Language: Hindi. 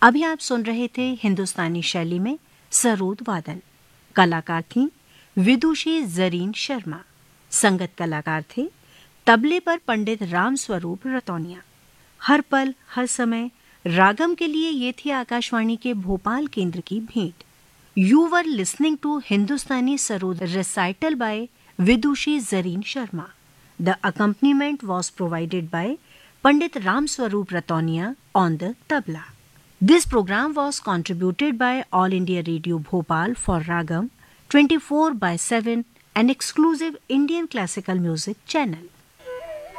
अभी आप सुन रहे थे हिंदुस्तानी शैली में सरोद वादन। कलाकार थीं विदुषी जरीन शर्मा। संगत कलाकार थे तबले पर पंडित राम स्वरूप रतौनिया। हर पल हर समय रागम के लिए ये थी आकाशवाणी के भोपाल केंद्र की भेंट। You were listening to Hindustani sarod recital bye Vidushi Zareen Sharma. The accompaniment was provided by Pandit Ram Swaroop रतौनिया on the tabla. This program was contributed by All India Radio Bhopal for Ragam 24/7, an exclusive Indian classical music channel.